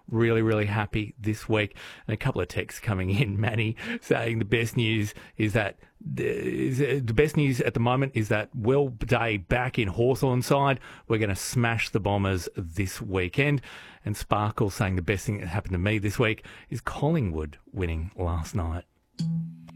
really, really happy this week. And a couple of texts coming in, Manny, saying the best news is that the best news at the moment is that Will Day back in Hawthorn side. We're going to smash the Bombers this weekend. And Sparkle saying the best thing that happened to me this week is Collingwood winning last night.